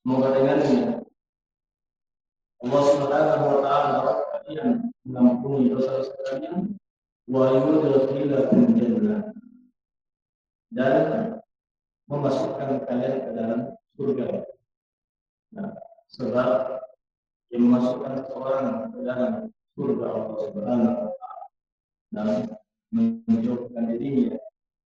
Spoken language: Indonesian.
Semoga dengannya Allah Subhanahu wa taala dapat kalian mengampuni dosa-dosa kalian wa yudkhilakum jannah dan memasukkan kalian ke dalam surga. Nah, sebab yang memasukkan seorang ke dalam surga Allah Subhanahu wa taala dan menjauhkan dirinya